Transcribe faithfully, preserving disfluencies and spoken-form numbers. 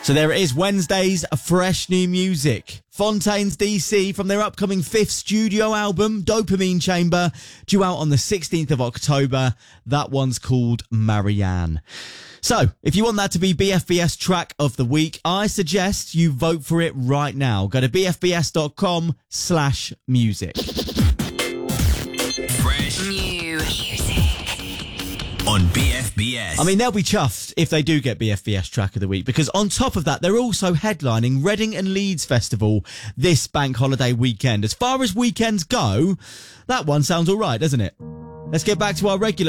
So there it is, Wednesday's fresh new music. Fontaines D C from their upcoming fifth studio album, Dopamine Chamber, due out on the sixteenth of October. That one's called Marianne. So, if you want that to be B F B S track of the week, I suggest you vote for it right now. Go to bfbs.com slash music. Fresh new music on B F B S. I mean, they'll be chuffed if they do get B F B S track of the week, because on top of that, they're also headlining Reading and Leeds Festival this bank holiday weekend. As far as weekends go, that one sounds all right, doesn't it? Let's get back to our regular